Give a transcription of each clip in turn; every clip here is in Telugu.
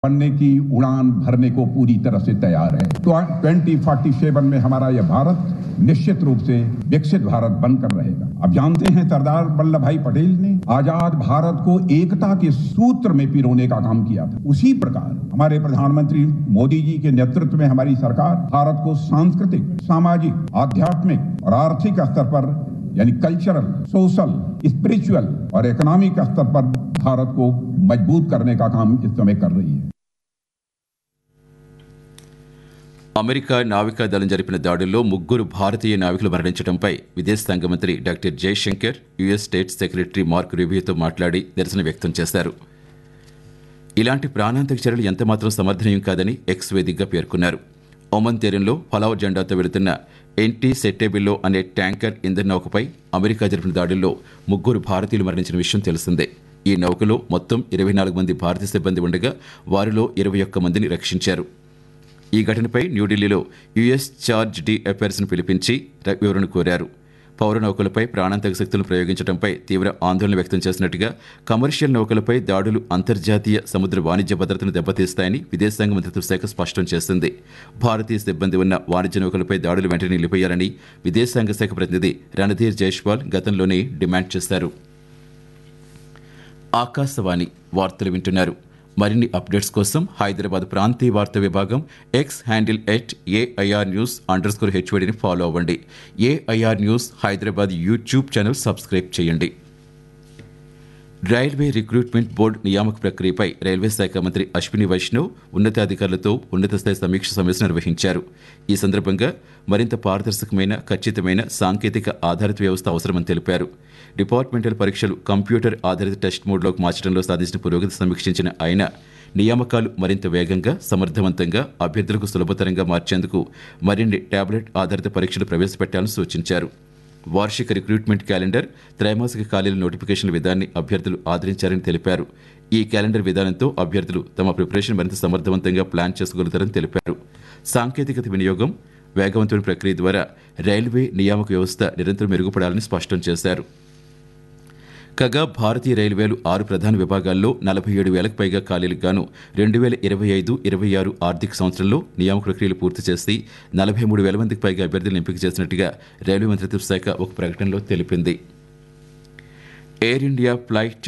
बनने की उड़ान भरने को पूरी तरह से तैयार है। तो 2047 में हमारा यह भारत निश्चित रूप से विकसित भारत बनकर रहेगा। आप जानते हैं सरदार वल्लभ भाई पटेल ने आजाद भारत को एकता के सूत्र में पिरोने का काम किया था। उसी प्रकार हमारे प्रधानमंत्री मोदी जी के नेतृत्व में हमारी सरकार भारत को सांस्कृतिक, सामाजिक, आध्यात्मिक और आर्थिक स्तर पर यानी कल्चरल, सोशल, स्पिरिचुअल और इकोनॉमिक स्तर पर भारत को मजबूत करने का काम इस समय कर रही है। అమెరికా నావికాదళం జరిపిన దాడుల్లో ముగ్గురు భారతీయ నావికులు మరణించడంపై విదేశాంగ మంత్రి doctor Jayashankar US state secretary mark రూబియోతో మాట్లాడి నిరసన వ్యక్తం చేశారు. ఇలాంటి ప్రాణాంతక చర్యలు ఎంతమాత్రం సమర్థనీయం కాదని ఎక్స్ వేదికగా పేర్కొన్నారు. ఒమన్ తీరంలో ఫలావ్ జెండాతో వెళుతున్న ఎన్టీ సెట్టేబిల్లో అనే ట్యాంకర్ ఇంధన నౌకపై అమెరికా జరిపిన దాడుల్లో ముగ్గురు భారతీయులు మరణించిన విషయం తెలిసిందే. ఈ నౌకలో మొత్తం 24 మంది భారతీయ సిబ్బంది ఉండగా వారిలో 21 మందిని రక్షించారు. ఈ ఘటనపై న్యూఢిల్లీలో యుఎస్ చార్జ్ డి అఫైర్స్ను పిలిపించి వివరణ కోరారు. పౌర నౌకలపై ప్రాణాంతక శక్తులను ప్రయోగించడంపై తీవ్ర ఆందోళన వ్యక్తం చేసినట్టుగా కమర్షియల్ నౌకలపై దాడులు అంతర్జాతీయ సముద్ర వాణిజ్య భద్రతను దెబ్బతీస్తాయని విదేశాంగ మంత్రిత్వ శాఖ స్పష్టం చేసింది. భారతీయ సిబ్బంది ఉన్న వాణిజ్య నౌకలపై దాడులు వెంటనే నిలిపేయాలని విదేశాంగ శాఖ ప్రతినిధి రణధీర్ జైష్వాల్ గతంలోనే డిమాండ్ చేశారు. ఆకాశవాణి వార్తలు వింటున్నారు. మరిన్ని అప్డేట్స్ కోసం హైదరాబాద్ ప్రాంతీయ వార్తా విభాగం ఎక్స్ హ్యాండిల్ @AIRnews_HODని ఫాలో అవ్వండి. AIR news Hyderabad YouTube channel subscribe చేయండి. రైల్వే రిక్రూట్మెంట్ బోర్డు నియామక ప్రక్రియపై రైల్వే శాఖ మంత్రి అశ్విని వైష్ణవ్ ఉన్నతాధికారులతో ఉన్నత స్థాయి సమీక్ష సమావేశం నిర్వహించారు. ఈ సందర్భంగా మరింత పారదర్శకమైన, ఖచ్చితమైన సాంకేతిక ఆధారిత వ్యవస్థ అవసరమని తెలిపారు. డిపార్ట్మెంటల్ పరీక్షలు కంప్యూటర్ ఆధారిత టెస్ట్ మోడ్లోకి మార్చడంలో సాధించిన పురోగతి సమీక్షించిన ఆయన నియామకాలు మరింత వేగంగా, సమర్థవంతంగా, అభ్యర్థులకు సులభతరంగా మార్చేందుకు మరిన్ని టాబ్లెట్ ఆధారిత పరీక్షలు ప్రవేశపెట్టాలని సూచించారు. వార్షిక రిక్రూట్మెంట్ క్యాలెండర్, త్రైమాసిక ఖాళీల నోటిఫికేషన్ల విధానాన్ని అభ్యర్థులు ఆదరించారని తెలిపారు. ఈ క్యాలెండర్ విధానంతో అభ్యర్థులు తమ ప్రిపరేషన్ మరింత సమర్థవంతంగా ప్లాన్ చేసుకోగలుగుతారని తెలిపారు. సాంకేతికత వినియోగం, వేగవంతమైన ప్రక్రియ ద్వారా రైల్వే నియామక వ్యవస్థ నిరంతరం మెరుగుపడాలని స్పష్టం చేశారు. కాగా భారతీయ రైల్వేలు 6 ప్రధాన విభాగాల్లో 47,000కు పైగా ఖాళీలకు గాను 2025-26 ఆర్థిక సంవత్సరంలో నియామక ప్రక్రియలు పూర్తి చేసి 43,000 మందికి పైగా అభ్యర్థులను ఎంపిక చేసినట్టుగా రైల్వే మంత్రిత్వ శాఖ ఒక ప్రకటనలో తెలిపింది. ఎయిర్ ఇండియా ఫ్లైట్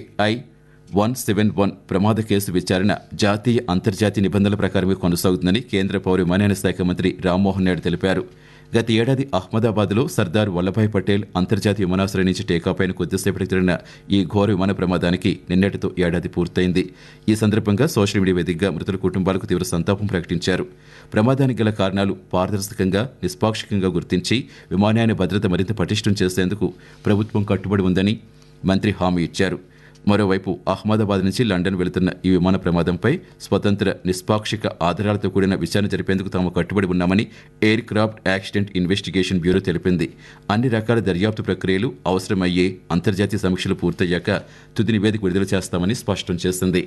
AI-171 ప్రమాద కేసు విచారణ జాతీయ, అంతర్జాతీయ నిబంధనల ప్రకారమే కొనసాగుతుందని కేంద్ర పౌర విమానయాన శాఖ మంత్రి రామ్మోహన్ నాయుడు తెలిపారు. గత ఏడాది అహ్మదాబాద్లో సర్దార్ వల్లభాయ్ పటేల్ అంతర్జాతీయ విమానాశ్రయం నుంచి టేకాఫ్ అయిన కొద్దిసేపటికి జరిగిన ఈ ఘోర విమాన ప్రమాదానికి నిన్నటితో ఏడాది పూర్తయింది. ఈ సందర్భంగా సోషల్ మీడియా వేదికగా మృతుల కుటుంబాలకు తీవ్ర సంతాపం ప్రకటించారు. ప్రమాదానికి గల కారణాలు పారదర్శకంగా, నిష్పాక్షికంగా గుర్తించి విమానయాన భద్రత మరింత పటిష్టం చేసేందుకు ప్రభుత్వం కట్టుబడి ఉందని మంత్రి హామీ ఇచ్చారు. మరోవైపు అహ్మదాబాద్ నుంచి లండన్ వెళుతున్న ఈ విమాన ప్రమాదంపై స్వతంత్ర, నిష్పాక్షిక ఆధారాలతో కూడిన విచారణ జరిపేందుకు తాము కట్టుబడి ఉన్నామని air craft accident investigation bureau తెలిపింది. అన్ని రకాల దర్యాప్తు ప్రక్రియలు అవసరమయ్యే అంతర్జాతీయ సమీక్షలు పూర్తయ్యాక తుది నివేదిక విడుదల చేస్తామని స్పష్టం చేసింది.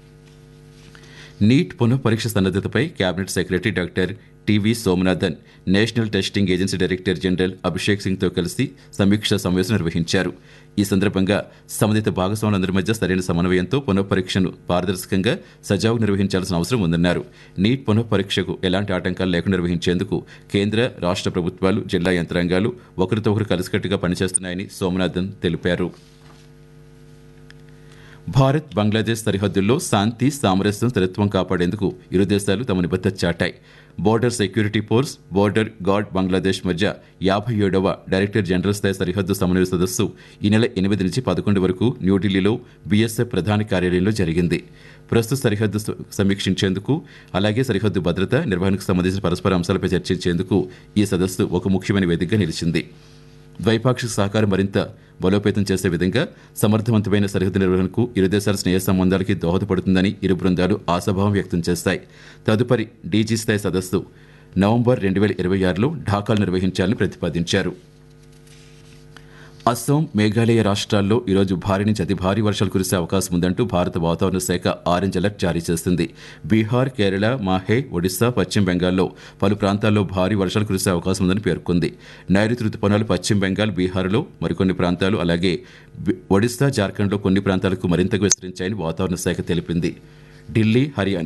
నీట్ పునః పరీక్ష సన్నద్ధతపై cabinet secretary doctor TV Somanathan national testing agency director general Abhishek సింగ్తో కలిసి సమీక్షా సమావేశం నిర్వహించారు. ఈ సందర్భంగా సంబంధిత భాగస్వాములందరి మధ్య సరైన సమన్వయంతో పునః పరీక్షను పారదర్శకంగా, సజావుగా నిర్వహించాల్సిన అవసరం ఉందన్నారు. నీట్ పునః పరీక్షకు ఎలాంటి ఆటంకాలు లేకుండా నిర్వహించేందుకు కేంద్ర, రాష్ట్ర ప్రభుత్వాలు, జిల్లా యంత్రాంగాలు ఒకరితో ఒకరు కలిసికట్టుగా పనిచేస్తున్నాయని సోమనాథన్ తెలిపారు. భారత్, బంగ్లాదేశ్ సరిహద్దుల్లో శాంతి, సామరస్యం, స్థిరత్వం కాపాడేందుకు ఇరు దేశాలు తమ నిబద్ధత చాటాయి. Border security force, border gourd Bangladesh మధ్య 57వ డైరెక్టర్ జనరల్ స్థాయి సరిహద్దు సమన్వయ సదస్సు ఈ నెల 8 నుంచి 11 వరకు న్యూఢిల్లీలో బీఎస్ఎఫ్ ప్రధాన కార్యాలయంలో జరిగింది. ప్రస్తుత సరిహద్దు సమీక్షించేందుకు, అలాగే సరిహద్దు భద్రత నిర్వహణకు సంబంధించిన పరస్పర అంశాలపై చర్చించేందుకు ఈ సదస్సు ఒక ముఖ్యమైన వేదికగా నిలిచింది. ద్వైపాక్షిక సహకారం మరింత బలోపేతం చేసే విధంగా సమర్థవంతమైన సరిహద్దు నిర్వహణకు ఇరు దేశాల స్నేహ సంబంధాలకి దోహదపడుతుందని ఇరు బృందాలు ఆశాభావం వ్యక్తం చేస్తాయి. తదుపరి డీజీ స్థాయి సదస్సు నవంబర్ 2026లో ఢాకాలో నిర్వహించాలని ప్రతిపాదించారు. అస్సాం, మేఘాలయ రాష్ట్రాల్లో ఈరోజు భారీ నుంచి అతి భారీ వర్షాలు కురిసే అవకాశం ఉందంటూ భారత వాతావరణ శాఖ ఆరెంజ్ అలర్ట్ జారీ చేసింది. బీహార్, కేరళ, మాహే, ఒడిశా, పశ్చిమ బెంగాల్లో పలు ప్రాంతాల్లో భారీ వర్షాలు కురిసే అవకాశం ఉందని పేర్కొంది. నైరుతి రుతుపవనాలు పశ్చిమ బెంగాల్, బీహార్లో మరికొన్ని ప్రాంతాలు, అలాగే ఒడిశా, జార్ఖండ్లో కొన్ని ప్రాంతాలకు మరింతగా విస్తరించాయని వాతావరణ శాఖ తెలిపింది. ఢిల్లీ, హర్యానా